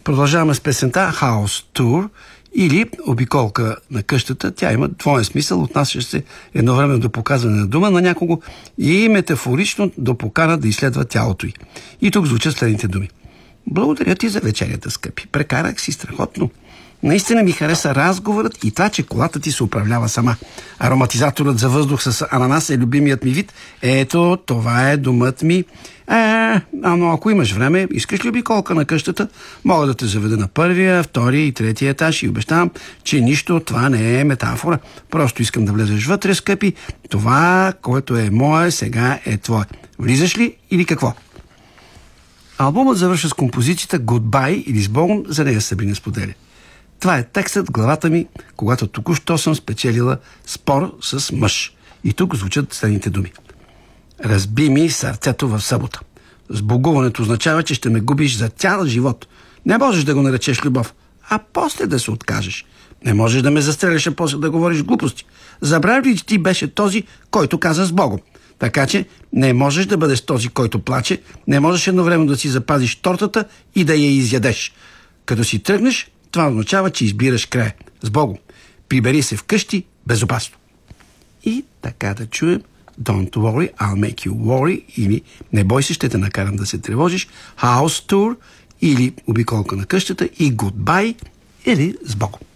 Продължаваме с песента House Tour или обиколка на къщата. Тя има двоен смисъл, отнасящ се едновременно до показване на дума на някого и метафорично до покана да изследва тялото й. И тук звучат следните думи. Благодаря ти за вечерята, скъпи. Прекарах си страхотно. Наистина ми хареса разговорът и това, че колата ти се управлява сама. Ароматизаторът за въздух с ананас е любимият ми вид. Ето, това е домът ми. Но ако имаш време, искаш ли обиколка на къщата, мога да те заведа на първия, втория и третия етаж и обещавам, че нищо това не е метафора. Просто искам да влезеш вътре, скъпи. Това, което е мое, сега е твое. Влизаш ли или какво? Албумът завършва с композицията Goodbye или с Богом, за нея Сабина споделя. Това е текстът в главата ми, когато току-що съм спечелила спор с мъж. И тук звучат следните думи. Разби ми сърцето в събота. Сбогуването означава, че ще ме губиш за цял живот. Не можеш да го наречеш любов, а после да се откажеш. Не можеш да ме застреляш, а после да говориш глупости. Забравя ли, че ти беше този, който каза с Богом? Така че не можеш да бъдеш този, който плаче, не можеш едновременно да си запазиш тортата и да я изядеш. Като си тръгнеш, това означава, че избираш края. С Богом. Прибери се вкъщи безопасно. И така да чуем Don't worry, I'll make you worry или Не бой се, ще те накарам да се тревожиш, House Tour или Обиколка на къщата и Goodbye или С Богом.